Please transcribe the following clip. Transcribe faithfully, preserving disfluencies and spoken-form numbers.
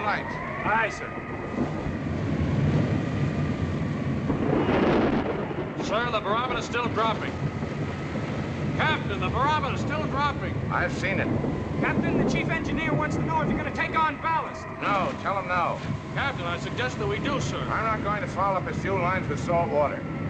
Turn lights. Aye, sir. Sir, the barometer's still dropping. Captain, the barometer's still dropping. I've seen it. Captain, the chief engineer wants to know if you're going to take on ballast. No, tell him no. Captain, I suggest that we do, sir. I'm not going to foul up his fuel lines with salt water.